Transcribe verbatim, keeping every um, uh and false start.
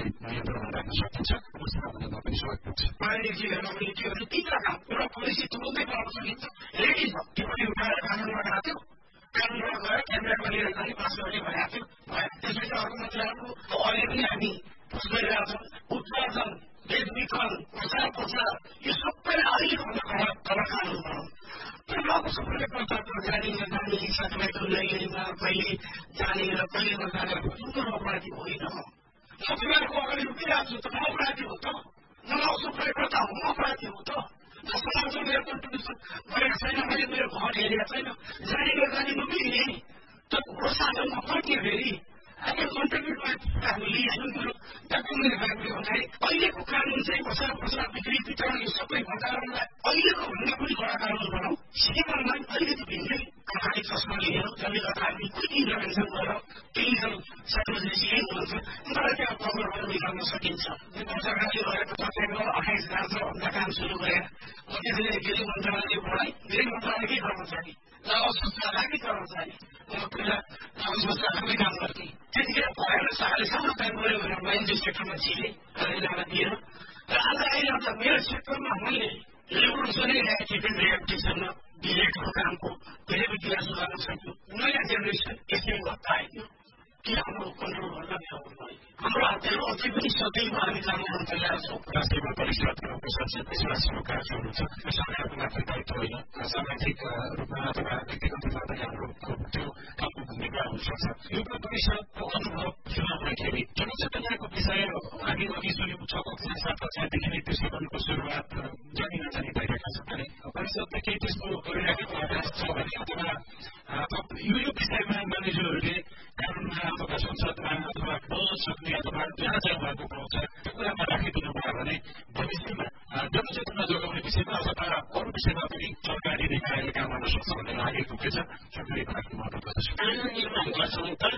नियन्त्रणमा राख्न सकिन्छ उपस्थापनमा पनि सहयोग पुग्छ मानिसजी हेर्न पनि के भन्छ तिनवटा काम एउटा पोलिसी तुरुन्तै बनाउन सकिन्छ रेडी छ त्यो पनि उठाएर कानुनमा राख्यो कानुनमा गएर क्याबिनेटमा लिएर जाने पास गर्ने भइरहेको थियो त्यसपछि अर्को मन्त्रीहरूको अब अहिले पनि हामी पुस गरिरहेका छौँ उत्पादन बेचबिखन प्रचार प्रसार यो सबैलाई अहिलेभन्दा कडा कानुन बनाउँ तर अब सबैले प्रचार जाने नजाने साथीभाइको ल्याइमा कहिले जाने र कहिले नजाने जुन अपराधी होइन म तिमीहरूको अगाडि उभिरहेको छु त म अपराधी हो त नलाउँछु प्रयोगकर्ता हो म अपराधी हो त समाजमा मेरो कन्ट्रिब्युसन गरेको छैन मैले मेरो घर हेरेको छैन जाने नजाने म पनि हिँडेँ त प्रशासनमा फर्कियो फेरि अहिले कन्ट्रिब्युट हामीले लिइहाल्नु पऱ्यो डकुमेन्ट राख्यो भन्दाखेरि अहिलेको कानुन चाहिँ प्रचार प्रसार बिक्री वितरण यो सबै घटाउनलाई अहिलेको भन्दा पनि कडा कानुन बनाऊ सीमामा अलिकति भिन्दै कथाले चस्माले हेरौँ जसले गर्दा हामी कुनै इन्टरभेन्सन गरेर टेलिभिजन साइकोलोजी यही हुनुहुन्छ उनीहरूलाई त्यहाँ खबरहरू निकाल्न सकिन्छ सरकारले गरेको तथ्याङ्क अठाइस हजार भन्दा काम सुरु गरे त्यसले गृह मन्त्रालयले बढाइ गृह मन्त्रालयकै कर्मचारी नवसंस्था लागि कर्मचारी पहिला नवसंस्थामै काम गर्थे त्यतिखेर भएन शाखाले सानो काम गऱ्यो भनेर वाणिज्य सेक्टरमा छिरे कलेजमा दिएर र आज अहिले मेरो सेक्टरमा मैले रेभोल्युसनै ल्याएको थिएँ रियाक्टेसनमा डिरेक्टको कामको धेरै विद्यास गर्न सक्यो नयाँ जेनेरेसन यसरी भत्ता आइदियो कि हाम्रो कन्ट्रोल गर्न भ्याउनु हाम्रो हातहरू अझै पनि सदैव हामी काम गर्न तयार छौँ राष्ट्रिय परिषदको सचिव विश्वासको कार्यहरू छ सरकारको मात्र दायित्व होइन सामाजिक रूपमा अथवा व्यक्तिगत रूपमा पनि हाम्रो त्यो कामको भूमिका हुनसक्छ यो परिषदको अनुभव चुनाव हुँदाखेरि जनचेतनाको विषय हामी अघि सुनेको छ कक्षा सात कक्षादेखि नै त्यो सेवनको सुरुवात जानी नजानी भइरहेका छ भने परिषदले केही त्यस्तो गरिराखेको अभ्यास छ भने अथवा यो यो विषयमा मानिसहरूले कानुनमा अथवा संसदमा अथवा बोल्न सक्ने अथवा जहाँ जहाँ भएको पाउँछ त्यो कुरामा राखिदिनु भयो भने भविष्यमा जनचेतना जोगाउने विषयमा अथवा अरू विषयमा पनि सरकारी निकायले काम गर्न सक्छ भन्ने लागेको के छ सरकारी निर्माण गर्दछ कानुन निर्माण गर्छौँ तर